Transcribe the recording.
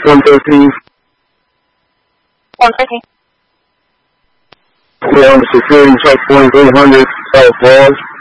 113. 113. We're on the security checkpoint 800 South Falls.